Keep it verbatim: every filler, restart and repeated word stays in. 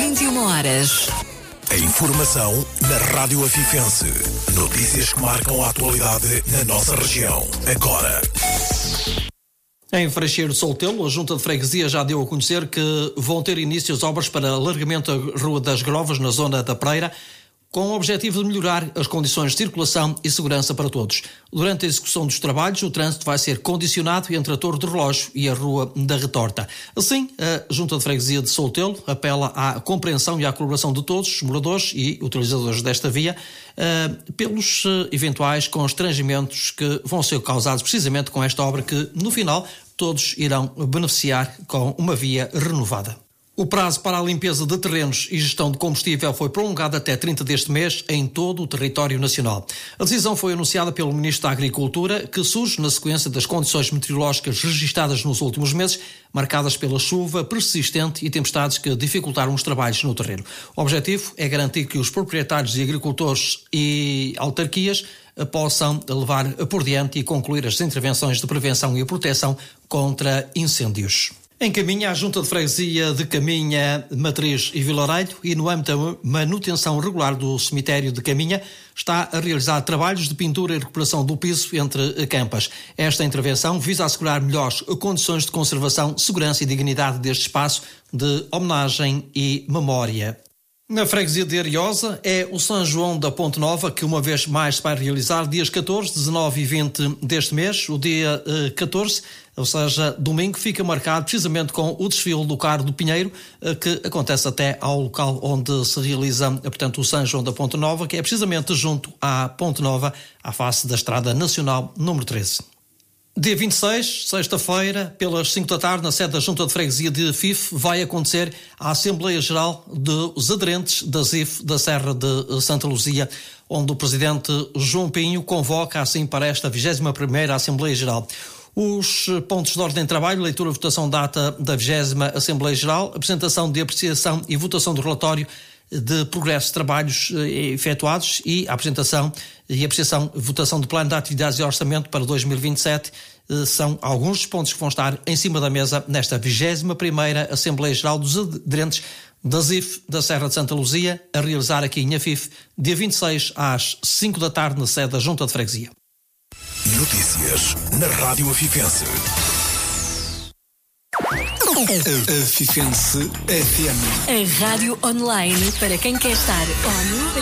vinte e uma horas. A informação na Rádio Afifense. Notícias que marcam a atualidade na nossa região. Agora. Em Freixeiro de Soltelo, a Junta de Freguesia já deu a conhecer que vão ter início as obras para alargamento da Rua das Grovas, na zona da Pereira, com o objetivo de melhorar as condições de circulação e segurança para todos. Durante a execução dos trabalhos, o trânsito vai ser condicionado entre a Torre do Relógio e a Rua da Retorta. Assim, a Junta de Freguesia de Soltelo apela à compreensão e à colaboração de todos os moradores e utilizadores desta via uh, pelos uh, eventuais constrangimentos que vão ser causados precisamente com esta obra que, no final, todos irão beneficiar com uma via renovada. O prazo para a limpeza de terrenos e gestão de combustível foi prolongado até trinta deste mês em todo o território nacional. A decisão foi anunciada pelo Ministro da Agricultura, que surge na sequência das condições meteorológicas registadas nos últimos meses, marcadas pela chuva persistente e tempestades que dificultaram os trabalhos no terreno. O objetivo é garantir que os proprietários e agricultores e autarquias possam levar por diante e concluir as intervenções de prevenção e proteção contra incêndios. Em Caminha, a Junta de Freguesia de Caminha, Matriz e Vilarejo, e no âmbito da manutenção regular do cemitério de Caminha, está a realizar trabalhos de pintura e recuperação do piso entre campas. Esta intervenção visa assegurar melhores condições de conservação, segurança e dignidade deste espaço de homenagem e memória. Na freguesia de Ariosa é o São João da Ponte Nova, que uma vez mais se vai realizar dias catorze, dezanove e vinte deste mês. O dia eh, catorze, ou seja, domingo, fica marcado precisamente com o desfile do Carro do Pinheiro, eh, que acontece até ao local onde se realiza, eh, portanto, o São João da Ponte Nova, que é precisamente junto à Ponte Nova, à face da Estrada Nacional número treze. Dia vinte e seis, sexta-feira, pelas cinco da tarde, na sede da Junta de Freguesia de Fife, vai acontecer a Assembleia Geral dos Aderentes da Z I F da Serra de Santa Luzia, onde o Presidente João Pinho convoca assim para esta vigésima primeira Assembleia Geral. Os pontos de ordem de trabalho: leitura, votação, data da vigésima Assembleia Geral, apresentação de apreciação e votação do relatório de progresso de trabalhos eh, efetuados e a apresentação e apreciação e votação do plano de atividades e orçamento para dois mil e vinte e sete eh, são alguns dos pontos que vão estar em cima da mesa nesta vigésima primeira Assembleia Geral dos Aderentes da Z I F da Serra de Santa Luzia, a realizar aqui em Afif, dia vinte e seis às cinco da tarde, na sede da Junta de Freguesia. Notícias na Rádio Afifense. Afifense F M. A rádio online para quem quer estar on